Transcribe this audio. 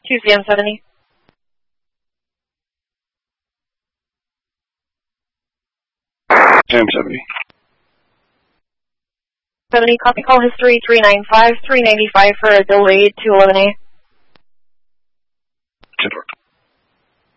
2CM70. CM70. 70, copy call history 395, 395 for a delayed 211A. 10-4.